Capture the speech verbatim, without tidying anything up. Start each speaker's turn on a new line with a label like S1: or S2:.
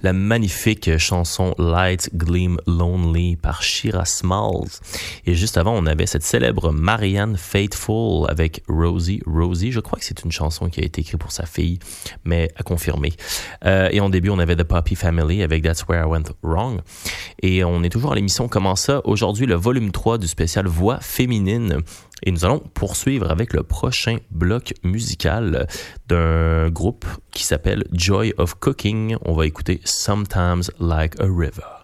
S1: la magnifique chanson Light Gleam Lonely par Shira Smalls. Et juste avant, on avait cette célèbre Marianne Faithfull avec Rosie Rosie. Je crois que c'est une chanson qui a été écrite pour sa fille, mais à confirmer. Euh, et en début, on avait The Poppy Family avec That's Where I Went Wrong. Et on est toujours à l'émission Comment ça? Aujourd'hui, le volume trois du spécial Voix féminine. Et nous allons poursuivre avec le prochain bloc musical d'un groupe qui s'appelle Joy of Cooking. On va écouter Sometimes Like a River.